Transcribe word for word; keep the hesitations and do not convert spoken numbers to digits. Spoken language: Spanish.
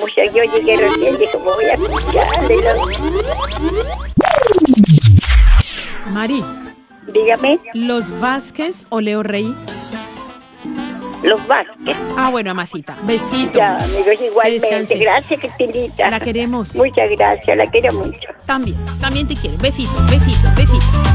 mucho. Yo llegué recién y dije, voy a escucharle. Mari, Dígame, ¿los Vázquez o Leo Rey? los Vázquez. Ah, bueno, Amacita. Besito. Ya, amigos, igualmente. descanse. Gracias, Cristinita. La queremos. Muchas gracias, la quiero mucho. También, también te quiero. Besito, besito, besito.